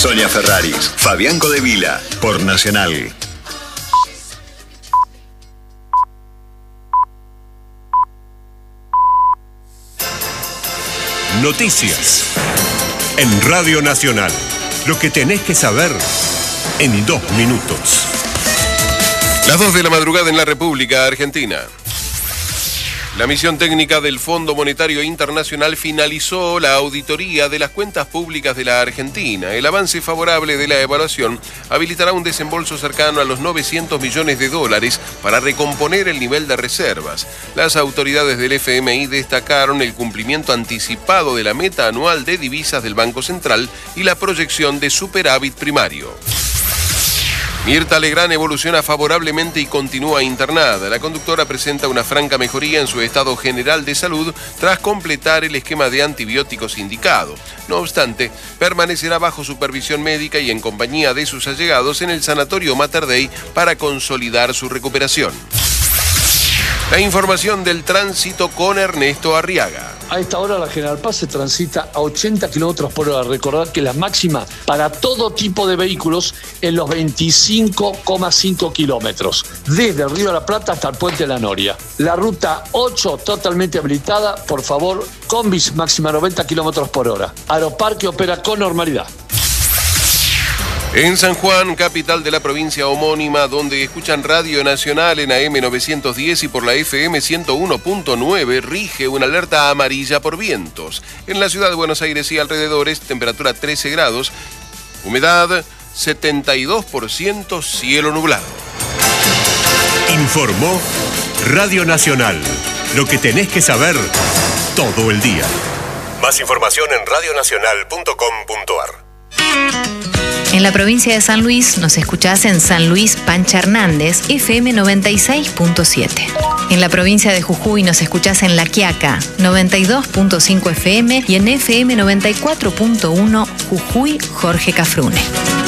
Sonia Ferraris, Fabián Codevila, por Nacional. Noticias en Radio Nacional. Lo que tenés que saber en 2 minutos. Las 2 de la madrugada en la República Argentina. La misión técnica del Fondo Monetario Internacional finalizó la auditoría de las cuentas públicas de la Argentina. El avance favorable de la evaluación habilitará un desembolso cercano a los $900 millones para recomponer el nivel de reservas. Las autoridades del FMI destacaron el cumplimiento anticipado de la meta anual de divisas del Banco Central y la proyección de superávit primario. Mirta Legrand evoluciona favorablemente y continúa internada. La conductora presenta una franca mejoría en su estado general de salud tras completar el esquema de antibióticos indicado. No obstante, permanecerá bajo supervisión médica y en compañía de sus allegados en el Sanatorio Mater Dei para consolidar su recuperación. La información del tránsito con Ernesto Arriaga. A esta hora la General Paz se transita a 80 kilómetros por hora. Recordad que la máxima para todo tipo de vehículos en los 25,5 kilómetros. Desde el Río de la Plata hasta el Puente de la Noria. La ruta 8 totalmente habilitada. Por favor, combis máxima 90 kilómetros por hora. Aeroparque opera con normalidad. En San Juan, capital de la provincia homónima, donde escuchan Radio Nacional en AM 910 y por la FM 101.9, rige una alerta amarilla por vientos. En la ciudad de Buenos Aires y alrededores, temperatura 13 grados, humedad 72%, cielo nublado. Informó Radio Nacional. Lo que tenés que saber todo el día. Más información en radionacional.com.ar. En la provincia de San Luis nos escuchás en San Luis Pancha Hernández, FM 96.7. En la provincia de Jujuy nos escuchás en La Quiaca, 92.5 FM y en FM 94.1 Jujuy Jorge Cafrune.